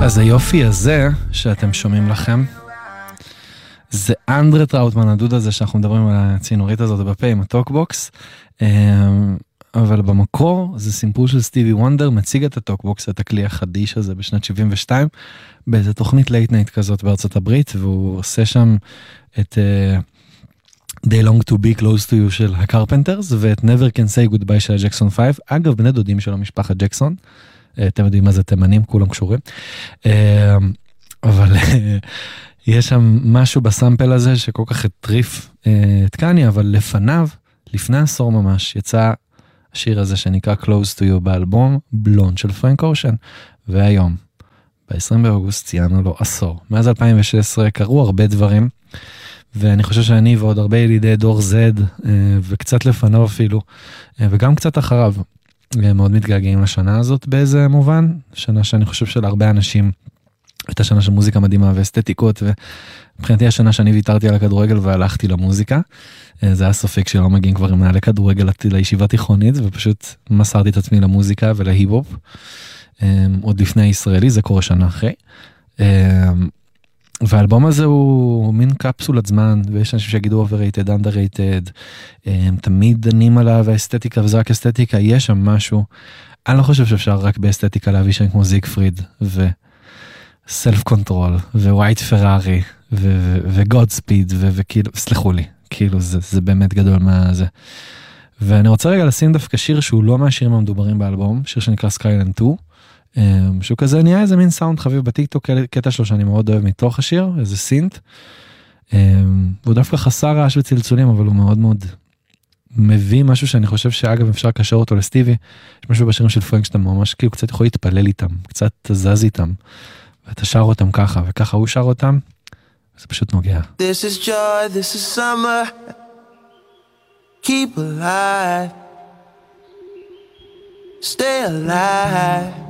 אז היופי הזה שאתם שומעים לכם, זה אנדרה טראוטמן, הדוד הזה שאנחנו מדברים על הצינורית הזאת בפה עם הטוקבוקס, אבל במקור זה סימפול של סטיבי וונדר, מציג את הטוקבוקס, את הכלי החדיש הזה בשנת 72, באיזה תוכנית לייט נייט כזאת בארצות הברית, והוא עושה שם את They Long to Be Close to You של הקרפנטרס, ואת Never Can Say Goodbye של הג'קסון 5, אגב בני דודים שלו משפחת ג'קסון, אתם יודעים מה זה תימנים, כולם קשורים, אבל יש שם משהו בסמפל הזה שכל כך הטריף את קניה, אבל לפניו, לפני עשור ממש, יצא השיר הזה שנקרא Close to You באלבום בלונד של פרנק אושן, והיום, ב-20 באוגוסט ציינו לו עשור. מאז 2016 קרו הרבה דברים, ואני חושב שאני ועוד הרבה ילידי דור Z, וקצת לפניו אפילו, וגם קצת אחריו, מאוד מתגעגעים לשנה הזאת באיזה מובן, שנה שאני חושב של הרבה אנשים, הייתה שנה של מוזיקה מדהימה ואסתטיקות, ומבחינתי השנה שאני ויתרתי על הכדורגל והלכתי למוזיקה, זה היה סופק שלא מגיעים כבר עם נעלי כדורגל לישיבה תיכונית, ופשוט מסרתי את עצמי למוזיקה ולהיפ-הופ, עוד לפני הישראלי, זה קורה שנה אחרי, והאלבום הזה הוא מין קפסולת זמן, ויש אנשים שיגידו overrated, underrated, הם תמיד דנים עליו, האסתטיקה, וזה רק אסתטיקה, יש שם משהו, אני לא חושב שאפשר רק באסתטיקה להביא שם כמו זיגפריד, וסלף קונטרול, ווייט פרארי, וגוד ספיד, וכאילו, סלחו לי, כאילו זה באמת גדול מה זה. ואני רוצה רגע לשים דווקא שיר שהוא לא מהשירים המדוברים באלבום, שיר שנקרא סקיילנד 2, שהוא כזה נהיה איזה מין סאונד חביב בטיקטוק, קטע שלו שאני מאוד אוהב מתוך השיר, איזה סינט, והוא דווקא חסר רעש וצלצולים, אבל הוא מאוד מאוד מביא משהו שאני חושב שאגב אפשר לקשר אותו לסטיבי, יש משהו בשירים של פרנק שאתה ממש כאילו קצת יכול להתפלל איתם, קצת תזז איתם, ואתה שר אותם ככה, וככה הוא שר אותם, זה פשוט נוגע. This is joy, this is summer, keep alive, stay alive.